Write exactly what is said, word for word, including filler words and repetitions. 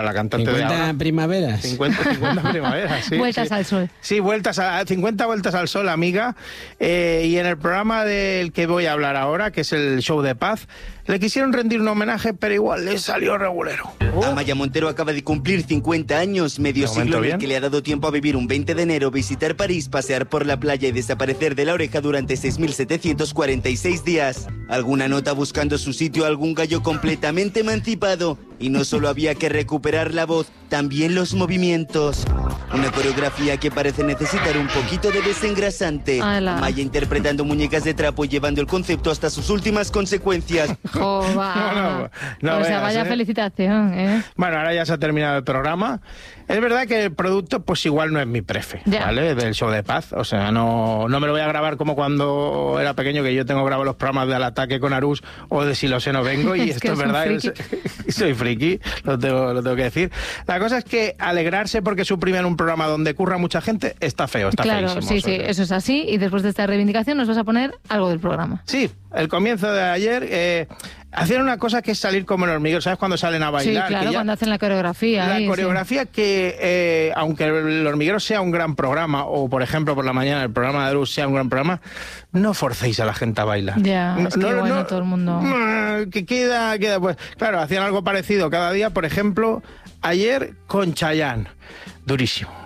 la cantante de cincuenta ahora. primaveras. cincuenta, cincuenta primaveras, sí. Vueltas sí. al sol. Sí, vueltas a, cincuenta vueltas al sol, amiga. Eh, y en el programa del que voy a hablar ahora, que es el Show de Paz, le quisieron rendir un homenaje, pero igual le salió regulero. Uh. Amaya Montero acaba de cumplir cincuenta años, medio siglo en el que le ha dado tiempo a vivir un veinte de enero, visitar París, pasear por la playa y desaparecer de la oreja durante seis mil setecientos cuarenta y seis días. Alguna nota buscando su sitio, algún gallo completamente emancipado. Y no solo había que recuperar la voz, también los movimientos. Una coreografía que parece necesitar un poquito de desengrasante. Ala. Amaya interpretando muñecas de trapo y llevando el concepto hasta sus últimas consecuencias. Jova. No, no, no o sea, veas, vaya ¿eh? felicitación, ¿eh? Bueno, ahora ya se ha terminado el programa. Es verdad que el producto, pues igual no es mi prefe, Ya. ¿vale? Del Show de Paz. O sea, no, no me lo voy a grabar como cuando era pequeño, que yo tengo grabado los programas de Al Ataque con Arús o de Si lo sé no vengo, y Es esto que es es un verdad. friki. es- soy friki, lo tengo, lo tengo que decir. La cosa es que alegrarse porque suprimen un programa donde curra mucha gente está feo, está Claro, feísimo. sí, sí, sobre- eso es así. Y después de esta reivindicación nos vas a poner algo del programa. Sí, el comienzo de ayer eh, hacían una cosa que es salir como el hormiguero. ¿Sabes cuando salen a bailar? Sí, claro, Que ya- cuando hacen la coreografía. La ahí, sí. coreografía que, eh, aunque el hormiguero sea un gran programa, o por ejemplo por la mañana el programa de Arús sea un gran programa, no forcéis a la gente a bailar. Ya, no, es que bueno, todo el mundo... mm, Que queda, queda, pues, claro, hacían algo parecido cada día, por ejemplo, ayer con Chayanne. Durísimo.